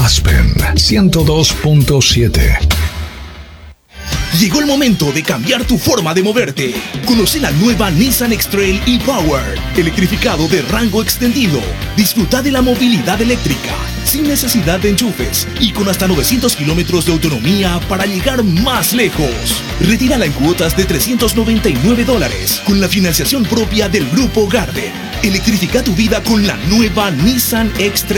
Aspen 102.7. Llegó el momento de cambiar tu forma de moverte. Conoce la nueva Nissan X-Trail e-Power, electrificado de rango extendido. Disfruta de la movilidad eléctrica, sin necesidad de enchufes y con hasta 900 kilómetros de autonomía para llegar más lejos. Retírala en cuotas de $399 con la financiación propia del Grupo Garden. Electrifica tu vida con la nueva Nissan X-Trail